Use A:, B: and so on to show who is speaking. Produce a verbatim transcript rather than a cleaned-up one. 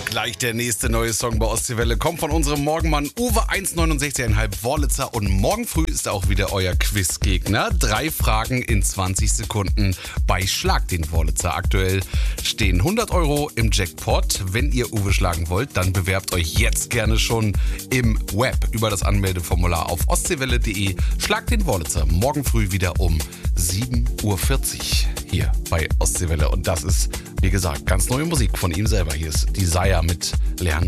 A: Gleich der nächste neue Song bei Ostseewelle kommt von unserem Morgenmann Uwe eins Komma neunundsechzig Komma fünf Wörlitzer und morgen früh ist auch wieder euer Quizgegner. Drei Fragen in zwanzig Sekunden bei Schlag den Wörlitzer. Aktuell stehen hundert Euro im Jackpot. Wenn ihr Uwe schlagen wollt, dann bewerbt euch jetzt gerne schon im Web über das Anmeldeformular auf ostseewelle punkt de. Schlag den Wörlitzer morgen früh wieder um sieben Uhr vierzig hier bei Ostseewelle. Und das ist, wie gesagt, ganz neue Musik von ihm selber. Hier ist Desire mit Leandro.